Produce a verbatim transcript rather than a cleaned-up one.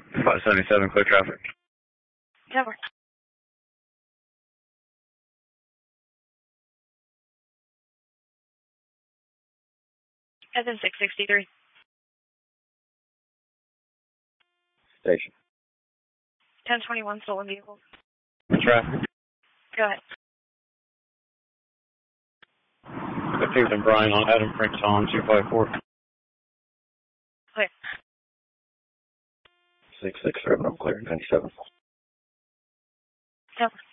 five seventy-seven, clear traffic. Cover. S M six sixty-three. Station. ten twenty-one, stolen vehicles. Traffic. Go ahead. fifteenth and Bryan on Adam Franks on two five four. Clear. six six seven, I'm clear, ninety-seven. Cover.